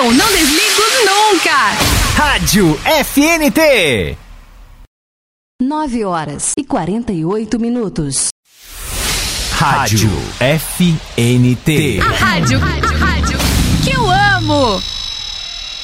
não desligo nunca. Rádio FNT. 9h48. Rádio FNT. A rádio que eu amo.